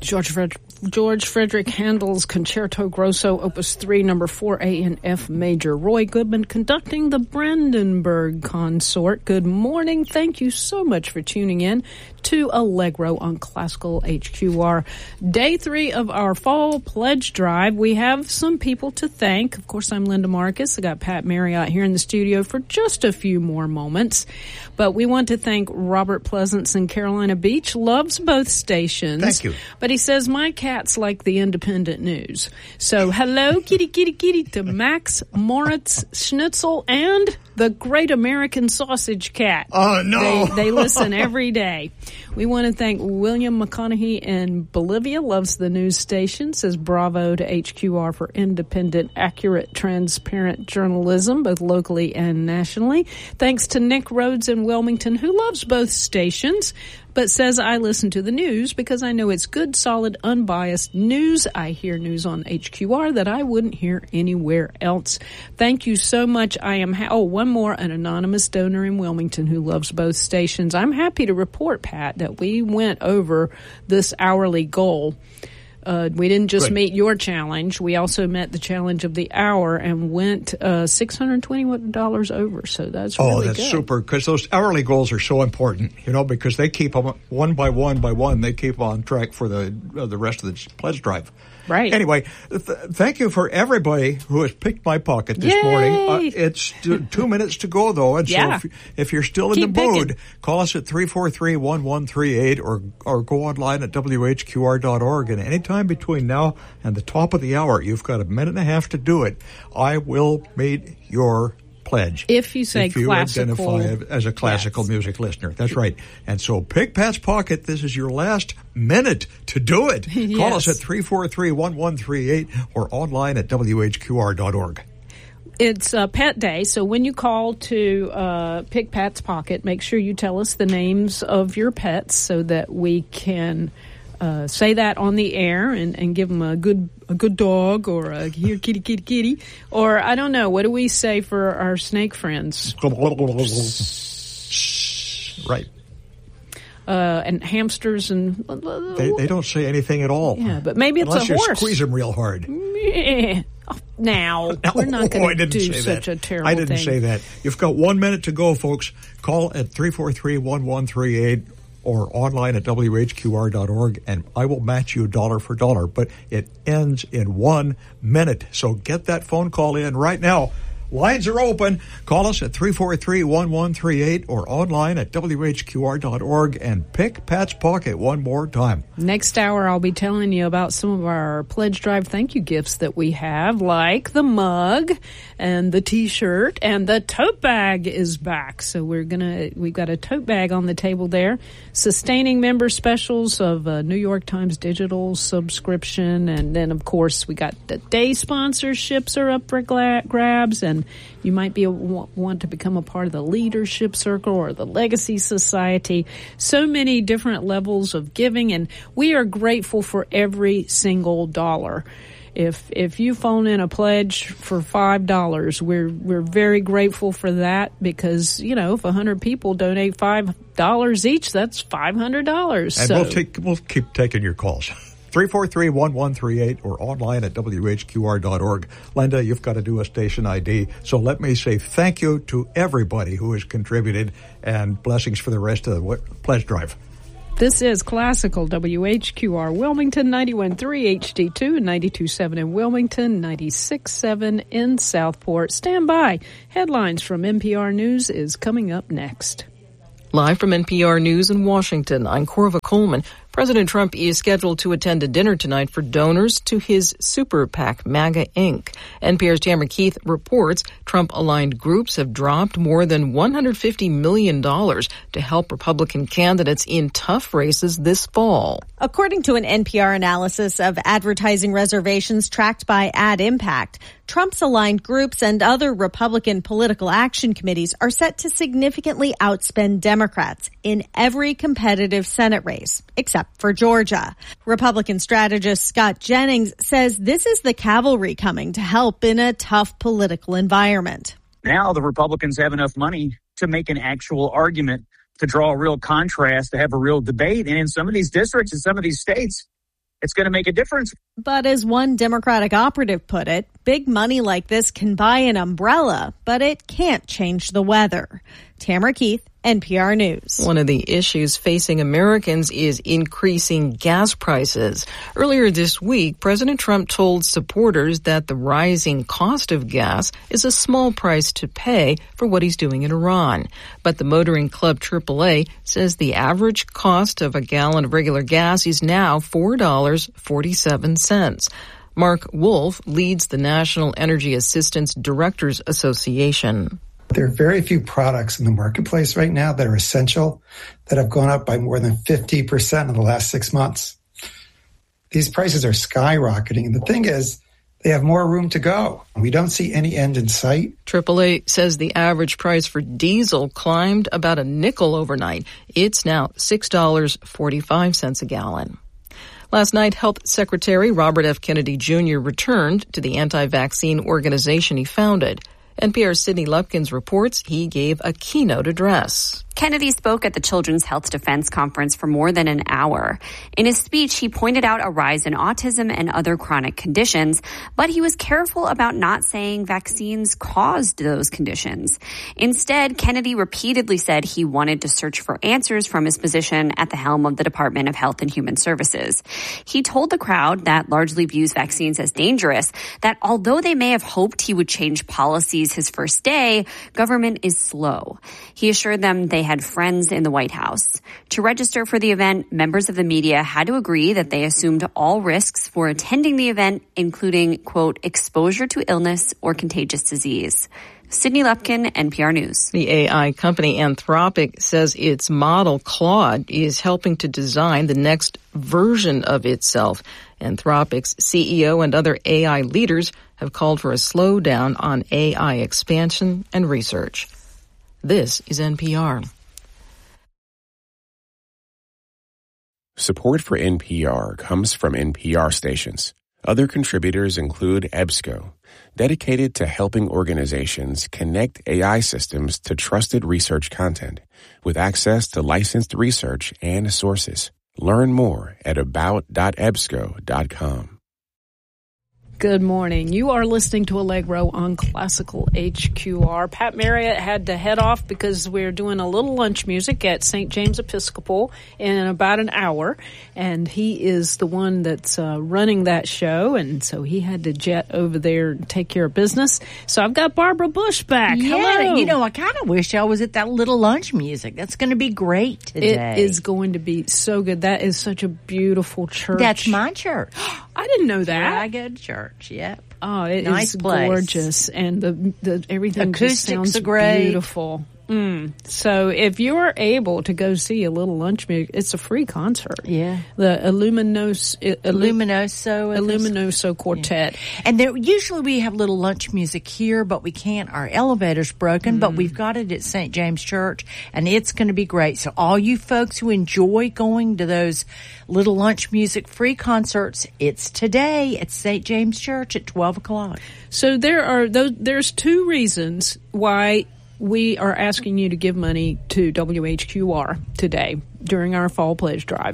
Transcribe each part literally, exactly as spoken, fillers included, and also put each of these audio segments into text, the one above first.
George Fred- George Frederick Handel's Concerto Grosso, Opus three, Number four A in F Major. Roy Goodman conducting the Brandenburg Consort. Good morning. Thank you so much for tuning in to Allegro on Classical H Q R. Day three of our fall pledge drive. We have some people to thank. Of course, I'm Linda Marcus. I got Pat Marriott here in the studio for just a few more moments. But we want to thank Robert Pleasance in Carolina Beach. Loves both stations. Thank you. But he says, my cat's like the independent news. So hello, kitty, kitty, kitty, to Max Moritz Schnitzel and the Great American Sausage Cat. Oh, no. They, they listen every day. We want to thank William McConaughey in Bolivia, loves the news station, says bravo to H Q R for independent, accurate, transparent journalism, both locally and nationally. Thanks to Nick Rhodes in Wilmington, who loves both stations, but says, I listen to the news because I know it's good, solid, unbiased news. I hear news on H Q R that I wouldn't hear anywhere else. Thank you so much. I am, ha- oh, one more, an anonymous donor in Wilmington who loves both stations. I'm happy to report, Pat, that we went over this hourly goal. Uh, we didn't just Good. meet your challenge. We also met the challenge of the hour and went uh, six hundred twenty dollars over. So that's oh, really that's good. super, because those hourly goals are so important, you know, because they keep them one by one by one. They keep on track for the uh, the rest of the pledge drive. Right. Anyway, th- thank you for everybody who has picked my pocket this Yay! morning. Uh, it's t- two minutes to go, though, and Yeah. so if, if you're still in Keep the mood, picking. call us at three four three, one one three eight or or go online at W H Q R dot org. And anytime between now and the top of the hour, you've got a minute and a half to do it. I will meet your pledge. If you say if you classical. identify as a classical Yes. music listener. That's right. And so pick Pat's Pocket. This is your last minute to do it. Yes. Call us at three four three, one one three eight or online at W H Q R dot org. It's uh, Pet Day, so when you call to uh, Pick Pat's Pocket, make sure you tell us the names of your pets so that we can uh, say that on the air and, and give them a good a good dog or a here kitty kitty kitty, or I don't know, what do we say for our snake friends? Right. Uh, and hamsters and They, they don't say anything at all. yeah, but maybe it's Unless a you horse. squeeze them real hard. Yeah. Oh, now we're not Oh, going I to didn't do say such that. a terrible I didn't thing. say that. You've got one minute to go, folks. Call at three four three, one one three eight or online at W H Q R dot org, and I will match you dollar for dollar. But it ends in one minute. So get that phone call in right now. Lines are open. Call us at three four three, one one three eight or online at W H Q R dot org and pick Pat's Pocket one more time. Next hour, I'll be telling you about some of our Pledge Drive thank you gifts that we have, like the mug and the T-shirt, and the tote bag is back. So we're gonna, we've got a tote bag on the table there, sustaining member specials of uh, New York Times digital subscription, and then of course we got the day sponsorships are up for gra- grabs, and you might be a, want to become a part of the Leadership Circle or the Legacy Society. So many different levels of giving, and we are grateful for every single dollar. If if you phone in a pledge for five dollars, we're we're very grateful for that, because you know if a hundred people donate five dollars each, that's five hundred dollars. And so. we'll take we'll keep taking your calls. three four three, one one three eight or online at W H Q R dot org. Linda, you've got to do a station I D. So let me say thank you to everybody who has contributed, and blessings for the rest of the pledge drive. This is Classical W H Q R Wilmington, ninety-one point three H D two, ninety-two point seven in Wilmington, ninety-six point seven in Southport. Stand by. Headlines from N P R News is coming up next. Live from N P R News in Washington, I'm Corva Coleman. President Trump is scheduled to attend a dinner tonight for donors to his super PAC, MAGA Incorporated. N P R's Tamara Keith reports Trump-aligned groups have dropped more than one hundred fifty million dollars to help Republican candidates in tough races this fall. According to an N P R analysis of advertising reservations tracked by Ad Impact, Trump's aligned groups and other Republican political action committees are set to significantly outspend Democrats in every competitive Senate race, except for Georgia. Republican strategist Scott Jennings says this is the cavalry coming to help in a tough political environment. Now the Republicans have enough money to make an actual argument, to draw a real contrast, to have a real debate. And in some of these districts, in some of these states, it's going to make a difference. But as one Democratic operative put it, big money like this can buy an umbrella, but it can't change the weather. Tamara Keith, N P R News. One of the issues facing Americans is increasing gas prices. Earlier this week, President Trump told supporters that the rising cost of gas is a small price to pay for what he's doing in Iran. But the Motoring Club triple A says the average cost of a gallon of regular gas is now four dollars and forty-seven cents. Mark Wolf leads the National Energy Assistance Directors Association. There are very few products in the marketplace right now that are essential that have gone up by more than fifty percent in the last six months. These prices are skyrocketing, and the thing is, they have more room to go. We don't see any end in sight. triple A says the average price for diesel climbed about a nickel overnight. It's now six dollars and forty-five cents a gallon. Last night, Health Secretary Robert F. Kennedy Junior returned to the anti-vaccine organization he founded. N P R's Sydney Lupkins reports he gave a keynote address. Kennedy spoke at the Children's Health Defense Conference for more than an hour. In his speech, he pointed out a rise in autism and other chronic conditions, but he was careful about not saying vaccines caused those conditions. Instead, Kennedy repeatedly said he wanted to search for answers from his position at the helm of the Department of Health and Human Services. He told the crowd that largely views vaccines as dangerous that although they may have hoped he would change policies his first day, government is slow. He assured them they had friends in the White House. To register for the event, members of the media had to agree that they assumed all risks for attending the event, including, quote, exposure to illness or contagious disease. Sydney Lupkin, N P R News. The A I company Anthropic says its model Claude is helping to design the next version of itself. Anthropic's C E O and other A I leaders have called for a slowdown on A I expansion and research. This is N P R. Support for N P R comes from N P R stations. Other contributors include EBSCO, dedicated to helping organizations connect A I systems to trusted research content with access to licensed research and sources. Learn more at about dot ebsco dot com. Good morning. You are listening to Allegro on Classical H Q R. Pat Marriott had to head off because we're doing a little lunch music at Saint James Episcopal in about an hour, and he is the one that's uh, running that show, and so he had to jet over there and take care of business. So I've got Barbara Bush back. Yeah, Hello. you know, I kind of wish I was at that little lunch music. That's going to be great today. It is going to be so good. That is such a beautiful church. That's my church. I didn't know that. Yeah, I go to church. Yep. Oh, it nice is place. Gorgeous, and the the everything Acoustics just sounds are great. Beautiful. Mm. So if you're able to go see a little lunch music, it's a free concert. Yeah. The Illuminos, Illuminoso. Illuminoso Quartet. Yeah. And there, usually we have little lunch music here, but we can't. Our elevator's broken, mm. but we've got it at Saint James Church, and it's going to be great. So all you folks who enjoy going to those little lunch music free concerts, it's today at Saint James Church at twelve o'clock. So there are those, there's two reasons why we are asking you to give money to W H Q R today during our fall pledge drive.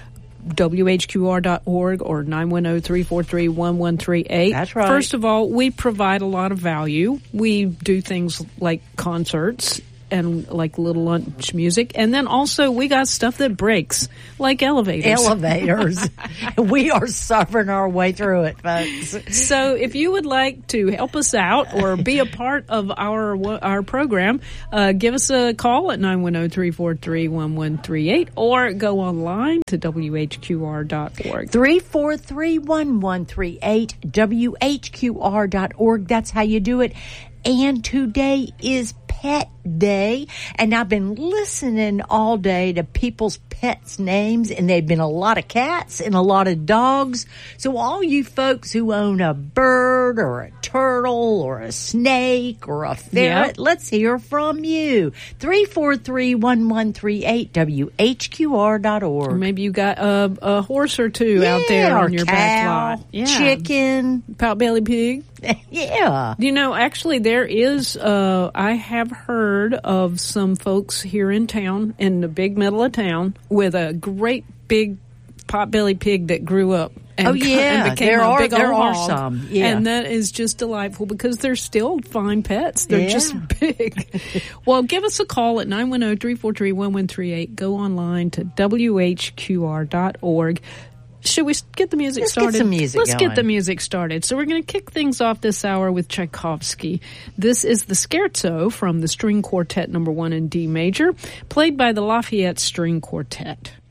W H Q R dot org or nine one zero, three four three, one one three eight. That's right. First of all, we provide a lot of value. We do things like concerts and like little lunch music. And then also we got stuff that breaks, like elevators. Elevators. We are suffering our way through it, folks. So if you would like to help us out or be a part of our our program, uh, give us a call at nine one zero, three four three, one one three eight or go online to W H Q R dot org. three four three, one one three eight, W H Q R dot org. That's how you do it. And today is Pet Day, and I've been listening all day to people's pets' names, and they've been a lot of cats and a lot of dogs. So all you folks who own a bird or a turtle or a snake or a ferret, yep. Let's hear from you. three four three, one one three eight, W H Q R dot org. Or maybe you got a, a horse or two yeah, out there on your cow, back lot. Yeah. Chicken. Potbelly pig. Yeah. You know, actually there is, uh, I have heard of some folks here in town, in the big middle of town, with a great big potbelly pig that grew up. And, oh yeah, and became there a are big there old are hog. some, yeah, and that is just delightful because they're still fine pets. They're yeah. just big. Well, give us a call at nine one zero, three four three, one one three eight. Go online to W H Q R dot org. Should we get the music Let's started? Get some music Let's going. get the music started. So we're going to kick things off this hour with Tchaikovsky. This is the Scherzo from the String Quartet Number One in D Major, played by the Lafayette String Quartet.